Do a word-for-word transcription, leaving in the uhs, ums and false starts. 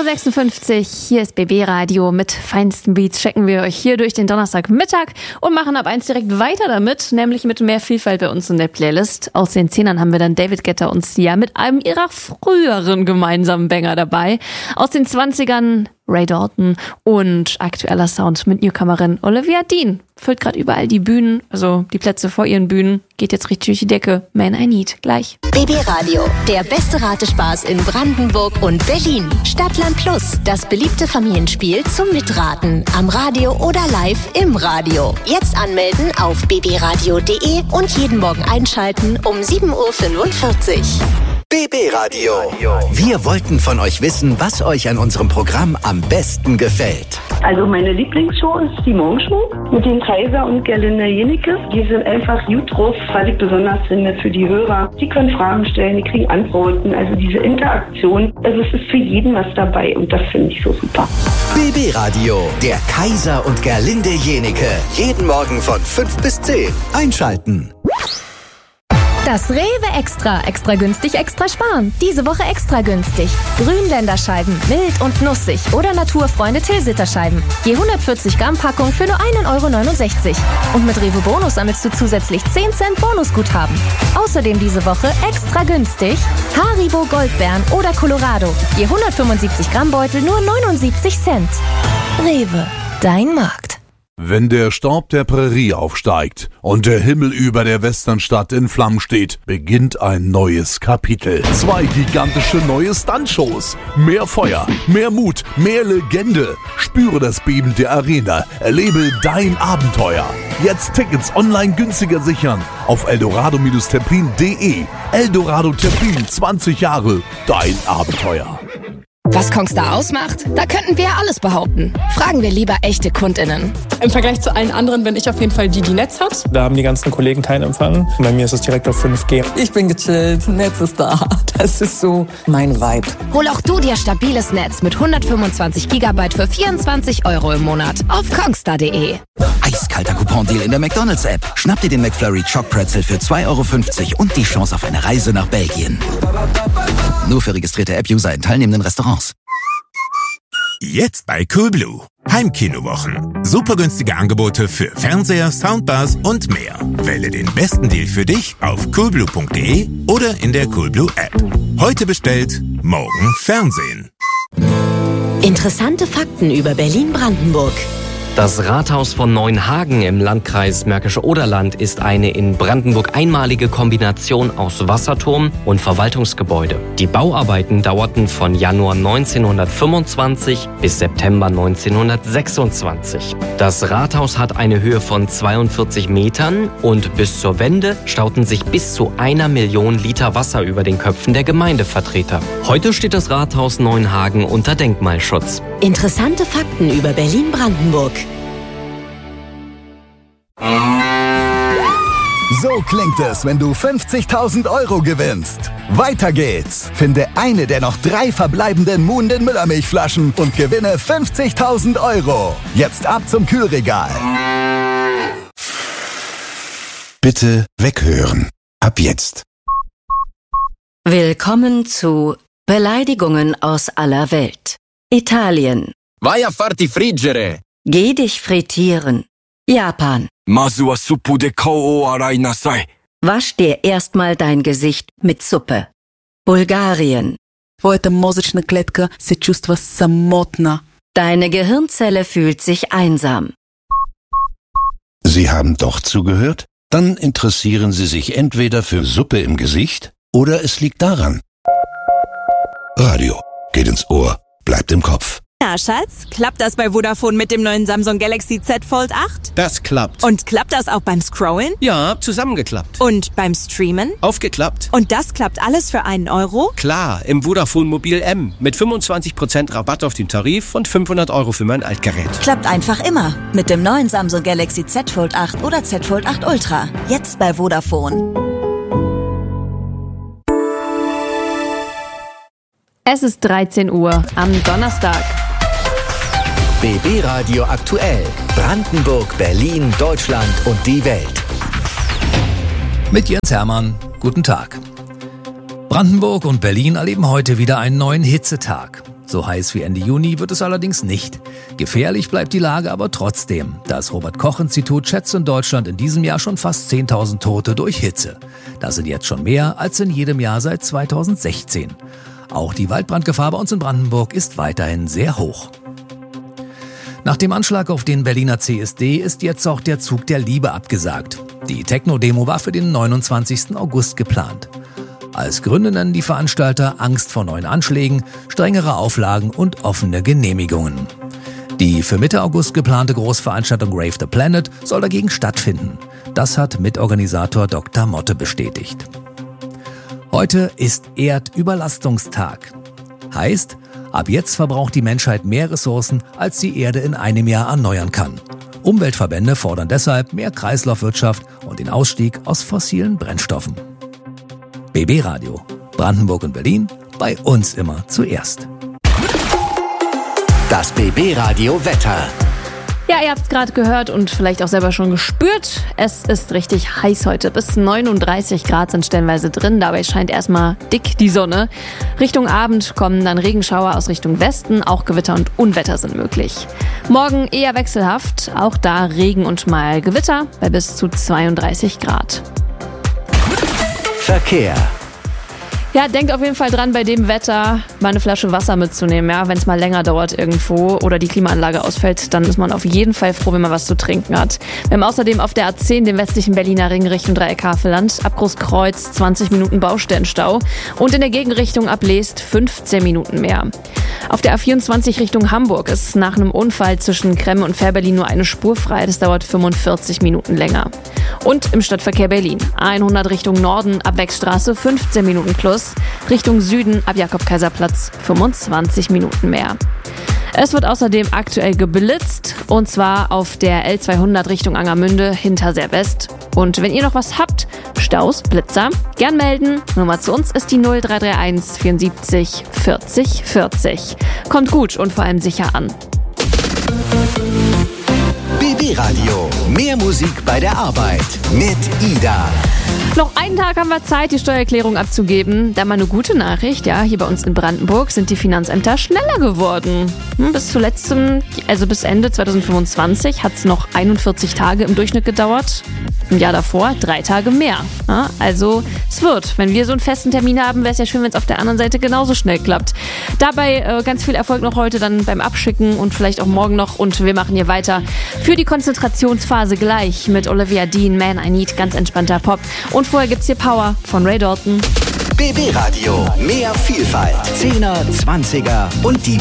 sechsundfünfzig Uhr, hier ist B B Radio mit feinsten Beats. Checken wir euch hier durch den Donnerstagmittag und machen ab eins direkt weiter damit, nämlich mit mehr Vielfalt bei uns in der Playlist. Aus den Zehnern haben wir dann David Guetta und Sia mit einem ihrer früheren gemeinsamen Banger dabei. Aus den zwanzigern Ray Dalton und aktueller Sound mit Newcomerin Olivia Dean. Füllt gerade überall die Bühnen, also die Plätze vor ihren Bühnen. Geht jetzt richtig durch die Decke. Man, I Need. Gleich. B B Radio, der beste Ratespaß in Brandenburg und Berlin. Stadtland Plus, das beliebte Familienspiel zum Mitraten. Am Radio oder live im Radio. Jetzt anmelden auf b b radio punkt d e und jeden Morgen einschalten um sieben Uhr fünfundvierzig. B B Radio. Wir wollten von euch wissen, was euch an unserem Programm am besten gefällt. Also meine Lieblingsshow ist die Morgenshow mit den Kaiser und Gerlinde Jenecke. Die sind einfach gut drauf, was ich besonders finde für die Hörer. Die können Fragen stellen, die kriegen Antworten. Also diese Interaktion, also es ist für jeden was dabei und das finde ich so super. B B Radio, der Kaiser und Gerlinde Jenecke. Jeden Morgen von fünf bis zehn. Einschalten. Das Rewe Extra. Extra günstig, extra sparen. Diese Woche extra günstig. Grünländerscheiben, mild und nussig. Oder Naturfreunde Tilsiterscheiben. Je hundertvierzig Gramm Packung für nur ein Euro neunundsechzig. Und mit Rewe Bonus sammelst du zusätzlich zehn Cent Bonusguthaben. Außerdem diese Woche extra günstig Haribo Goldbeeren oder Colorado. Je hundertfünfundsiebzig Gramm Beutel nur neunundsiebzig Cent. Rewe, dein Markt. Wenn der Staub der Prärie aufsteigt und der Himmel über der Westernstadt in Flammen steht, beginnt ein neues Kapitel. Zwei gigantische neue Stuntshows. Mehr Feuer, mehr Mut, mehr Legende. Spüre das Beben der Arena. Erlebe dein Abenteuer. Jetzt Tickets online günstiger sichern auf eldorado Terpin punkt de. Eldorado Terpin, zwanzig Jahre, dein Abenteuer. Was Kongstar ausmacht? Da könnten wir alles behaupten. Fragen wir lieber echte KundInnen. Im Vergleich zu allen anderen bin ich auf jeden Fall die, die Netz hat. Da haben die ganzen Kollegen keinen Empfang. Bei mir ist es direkt auf fünf G. Ich bin gechillt, Netz ist da. Das ist so mein Vibe. Hol auch du dir stabiles Netz mit hundertfünfundzwanzig Gigabyte für vierundzwanzig Euro im Monat auf kongstar punkt de. Eiskalter Coupon-Deal in der McDonalds-App. Schnapp dir den McFlurry Choc Pretzel für zwei Euro fünfzig und die Chance auf eine Reise nach Belgien. Nur für registrierte App-User in teilnehmenden Restaurants. Jetzt bei Coolblue. Heimkinowochen. Super günstige Angebote für Fernseher, Soundbars und mehr. Wähle den besten Deal für dich auf coolblue punkt de oder in der Coolblue App. Heute bestellt, morgen Fernsehen. Interessante Fakten über Berlin-Brandenburg. Das Rathaus von Neuenhagen im Landkreis Märkische Oderland ist eine in Brandenburg einmalige Kombination aus Wasserturm und Verwaltungsgebäude. Die Bauarbeiten dauerten von Januar neunzehnhundertfünfundzwanzig bis September neunzehnhundertsechsundzwanzig. Das Rathaus hat eine Höhe von zweiundvierzig Metern und bis zur Wende stauten sich bis zu einer Million Liter Wasser über den Köpfen der Gemeindevertreter. Heute steht das Rathaus Neuenhagen unter Denkmalschutz. Interessante Fakten über Berlin-Brandenburg. So klingt es, wenn du fünfzigtausend Euro gewinnst. Weiter geht's. Finde eine der noch drei verbleibenden Moon den Müllermilchflaschen und gewinne fünfzigtausend Euro. Jetzt ab zum Kühlregal. Bitte weghören. Ab jetzt. Willkommen zu Beleidigungen aus aller Welt. Italien. Vai a farti friggere. Geh dich frittieren. Japan. Masu wa suppu de kao o arai nasai. Wasch dir erstmal dein Gesicht mit Suppe. Bulgarien. Твоята мозъчна клетка се чувства самотна. Deine Gehirnzelle fühlt sich einsam. Sie haben doch zugehört? Dann interessieren Sie sich entweder für Suppe im Gesicht oder es liegt daran. Radio geht ins Ohr, bleibt im Kopf. Na, Schatz, klappt das bei Vodafone mit dem neuen Samsung Galaxy Z Fold acht? Das klappt. Und klappt das auch beim Scrollen? Ja, zusammengeklappt. Und beim Streamen? Aufgeklappt. Und das klappt alles für einen Euro? Klar, im Vodafone Mobil M. Mit fünfundzwanzig Prozent Rabatt auf den Tarif und fünfhundert Euro für mein Altgerät. Klappt einfach immer. Mit dem neuen Samsung Galaxy Z Fold acht oder Z Fold acht Ultra. Jetzt bei Vodafone. Es ist dreizehn Uhr am Donnerstag. B B Radio aktuell. Brandenburg, Berlin, Deutschland und die Welt. Mit Jens Hermann, guten Tag. Brandenburg und Berlin erleben heute wieder einen neuen Hitzetag. So heiß wie Ende Juni wird es allerdings nicht. Gefährlich bleibt die Lage aber trotzdem. Das Robert-Koch-Institut schätzt in Deutschland in diesem Jahr schon fast zehntausend Tote durch Hitze. Das sind jetzt schon mehr als in jedem Jahr seit zweitausendsechzehn. Auch die Waldbrandgefahr bei uns in Brandenburg ist weiterhin sehr hoch. Nach dem Anschlag auf den Berliner C S D ist jetzt auch der Zug der Liebe abgesagt. Die Techno-Demo war für den neunundzwanzigsten August geplant. Als Gründe nennen die Veranstalter Angst vor neuen Anschlägen, strengere Auflagen und offene Genehmigungen. Die für Mitte August geplante Großveranstaltung Rave the Planet soll dagegen stattfinden. Das hat Mitorganisator Doktor Motte bestätigt. Heute ist Erdüberlastungstag. Heißt, ab jetzt verbraucht die Menschheit mehr Ressourcen, als die Erde in einem Jahr erneuern kann. Umweltverbände fordern deshalb mehr Kreislaufwirtschaft und den Ausstieg aus fossilen Brennstoffen. B B Radio, Brandenburg und Berlin, bei uns immer zuerst. Das B B Radio Wetter. Ja, ihr habt es gerade gehört und vielleicht auch selber schon gespürt. Es ist richtig heiß heute. Bis neununddreißig Grad sind stellenweise drin. Dabei scheint erstmal dick die Sonne. Richtung Abend kommen dann Regenschauer aus Richtung Westen. Auch Gewitter und Unwetter sind möglich. Morgen eher wechselhaft. Auch da Regen und mal Gewitter bei bis zu zweiunddreißig Grad. Verkehr. Ja, denkt auf jeden Fall dran, bei dem Wetter mal eine Flasche Wasser mitzunehmen. Ja, wenn es mal länger dauert irgendwo oder die Klimaanlage ausfällt, dann ist man auf jeden Fall froh, wenn man was zu trinken hat. Wir haben außerdem auf der A zehn den westlichen Berliner Ring Richtung Dreieck-Havelland ab Großkreuz zwanzig Minuten Baustellenstau und in der Gegenrichtung ab Leest fünfzehn Minuten mehr. Auf der A vierundzwanzig Richtung Hamburg ist nach einem Unfall zwischen Kremme und Fährberlin nur eine Spur frei. Das dauert fünfundvierzig Minuten länger. Und im Stadtverkehr Berlin hundert Richtung Norden ab Wechstraße fünfzehn Minuten plus, Richtung Süden ab Jakob-Kaiser-Platz fünfundzwanzig Minuten mehr. Es wird außerdem aktuell geblitzt und zwar auf der L zweihundert Richtung Angermünde hinter Seerwest. Und wenn ihr noch was habt, Staus, Blitzer, gern melden. Nummer zu uns ist die null drei drei eins vierundsiebzig vierzig vierzig. Kommt gut und vor allem sicher an. B B Radio. Mehr Musik bei der Arbeit mit Ida. Noch einen Tag haben wir Zeit, die Steuererklärung abzugeben. Da mal eine gute Nachricht, ja, hier bei uns in Brandenburg sind die Finanzämter schneller geworden. Hm, bis zuletzt, also bis Ende zweitausendfünfundzwanzig hat es noch einundvierzig Tage im Durchschnitt gedauert. Im Jahr davor drei Tage mehr. Ja, also es wird. Wenn wir so einen festen Termin haben, wäre es ja schön, wenn es auf der anderen Seite genauso schnell klappt. Dabei äh, ganz viel Erfolg noch heute dann beim Abschicken und vielleicht auch morgen noch. Und wir machen hier weiter für die Konzentrationsphase gleich mit Olivia Dean, Man I Need, ganz entspannter Pop. Und vorher gibt's hier Power von Ray Dalton. B B Radio, mehr Vielfalt. Zehner, Zwanziger und die